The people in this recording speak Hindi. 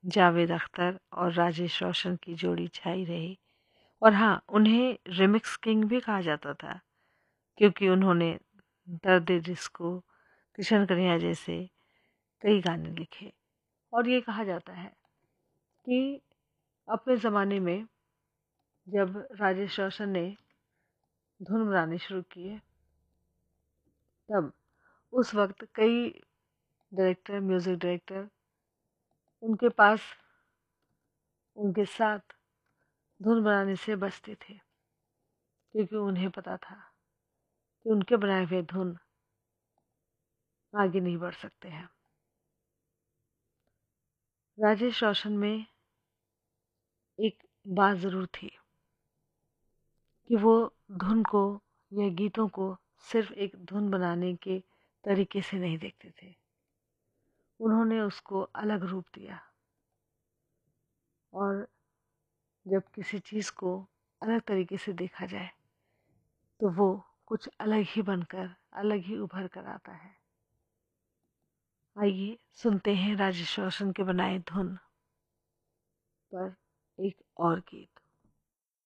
जावेद अख्तर और राजेश रोशन की जोड़ी छाई रही। और हाँ, उन्हें रिमिक्स किंग भी कहा जाता था, क्योंकि उन्होंने दर्द डिस्को, किशन कन्हैया जैसे कई गाने लिखे। और ये कहा जाता है कि अपने ज़माने में जब राजेश रोशन ने धुन बनाने शुरू किए, तब उस वक्त कई डायरेक्टर, म्यूज़िक डायरेक्टर उनके पास, उनके साथ धुन बनाने से बचते थे, क्योंकि उन्हें पता था कि उनके बनाए हुए धुन आगे नहीं बढ़ सकते हैं। राजेश रोशन में एक बात ज़रूर थी कि वो धुन को या गीतों को सिर्फ एक धुन बनाने के तरीके से नहीं देखते थे, उन्होंने उसको अलग रूप दिया। और जब किसी चीज़ को अलग तरीके से देखा जाए तो वो कुछ अलग ही बनकर, अलग ही उभर कर आता है। आइए सुनते हैं राजेश रोशन के बनाए धुन पर एक और गीत।